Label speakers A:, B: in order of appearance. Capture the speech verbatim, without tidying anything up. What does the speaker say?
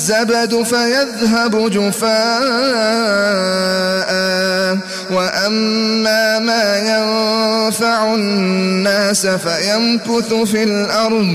A: الزبد فيذهب جفاء وأما ما ينفع الناس فيمكث في الأرض